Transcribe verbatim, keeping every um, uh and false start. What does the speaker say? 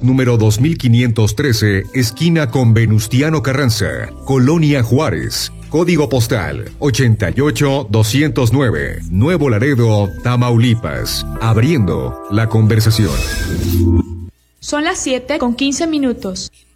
número dos mil quinientos trece, esquina con Venustiano Carranza, Colonia Juárez. Código postal ochenta y ocho doscientos nueve, Nuevo Laredo, Tamaulipas. Abriendo la conversación. Son las siete con quince minutos.